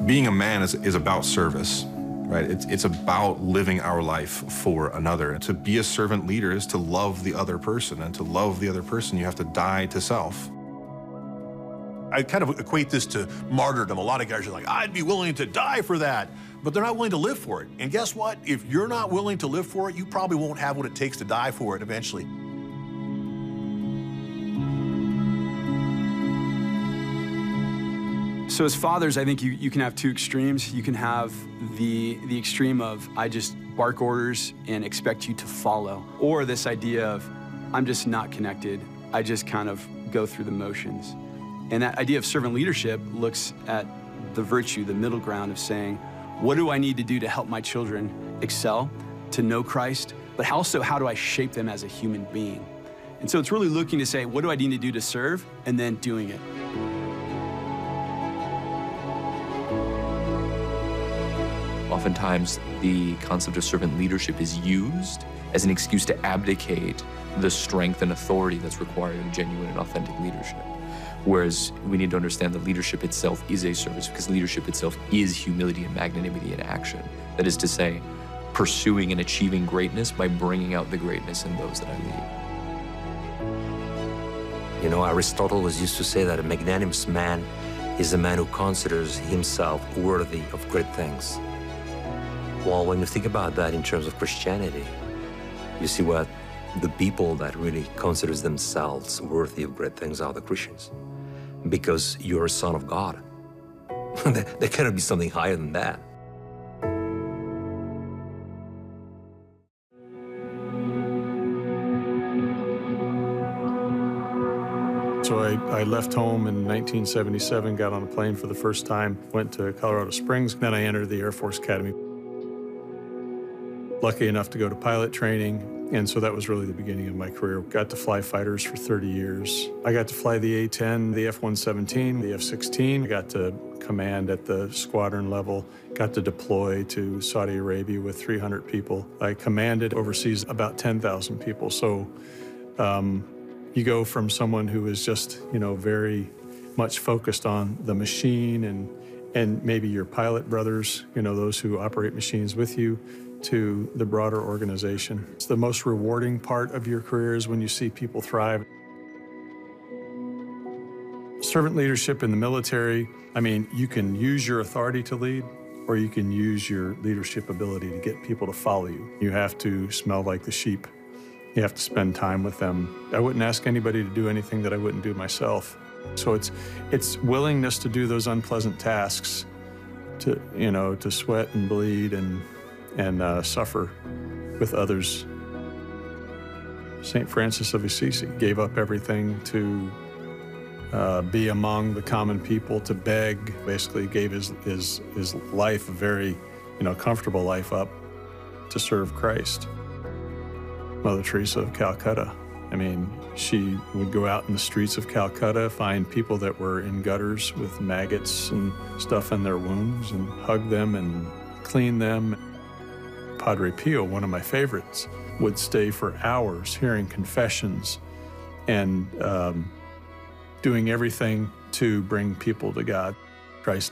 Being a man is about service, right? It's about living our life for another. And to be a servant leader is to love the other person, and to love the other person, you have to die to self. I kind of equate this to martyrdom. A lot of guys are like, I'd be willing to die for that, but they're not willing to live for it. And guess what? If you're not willing to live for it, you probably won't have what it takes to die for it eventually. So as fathers, I think you can have two extremes. You can have the extreme of, I just bark orders and expect you to follow. Or this idea of, I'm just not connected. I just kind of go through the motions. And that idea of servant leadership looks at the virtue, the middle ground of saying, what do I need to do to help my children excel, to know Christ, but also how do I shape them as a human being? And so it's really looking to say, what do I need to do to serve, and then doing it. Oftentimes, the concept of servant leadership is used as an excuse to abdicate the strength and authority that's required in genuine and authentic leadership. Whereas we need to understand that leadership itself is a service, because leadership itself is humility and magnanimity in action. That is to say, pursuing and achieving greatness by bringing out the greatness in those that I lead. You know, Aristotle was used to say that a magnanimous man is a man who considers himself worthy of great things. Well, when you think about that in terms of Christianity, you see what the people that really considers themselves worthy of great things are the Christians. Because you're a son of God. There cannot be something higher than that. So I left home in 1977, got on a plane for the first time, went to Colorado Springs, then I entered the Air Force Academy. Lucky enough to go to pilot training, and so that was really the beginning of my career. Got to fly fighters for 30 years. I got to fly the A-10, the F-117, the F-16. I got to command at the squadron level, got to deploy to Saudi Arabia with 300 people. I commanded overseas about 10,000 people. So you go from someone who is just, you know, very much focused on the machine and maybe your pilot brothers, you know, those who operate machines with you, to the broader organization. It's the most rewarding part of your career is when you see people thrive. Servant leadership in the military, I mean, you can use your authority to lead, or you can use your leadership ability to get people to follow you. You have to smell like the sheep. You have to spend time with them. I wouldn't ask anybody to do anything that I wouldn't do myself. So it's willingness to do those unpleasant tasks, to, you know, to sweat and bleed and suffer with others. St. Francis of Assisi gave up everything to be among the common people, to beg, basically gave his life, a very, you know, comfortable life up to serve Christ. Mother Teresa of Calcutta, I mean, she would go out in the streets of Calcutta, find people that were in gutters with maggots and stuff in their wounds, and hug them and clean them. Padre Pio, one of my favorites, would stay for hours hearing confessions and doing everything to bring people to God. Christ